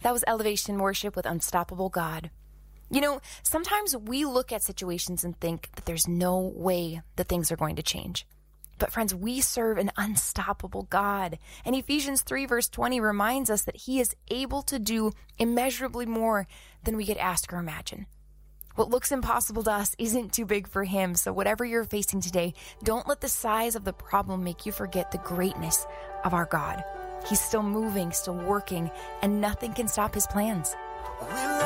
That was Elevation Worship with Unstoppable God. You know, sometimes we look at situations and think that there's no way that things are going to change. But friends, we serve an unstoppable God. And Ephesians 3 verse 20 reminds us that he is able to do immeasurably more than we could ask or imagine. What looks impossible to us isn't too big for him. So whatever you're facing today, don't let the size of the problem make you forget the greatness of our God. He's still moving, still working, and nothing can stop his plans.